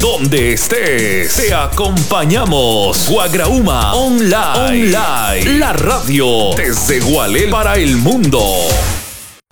donde estés. Te acompañamos. Guagrauma Online. La radio desde Gualel para el mundo.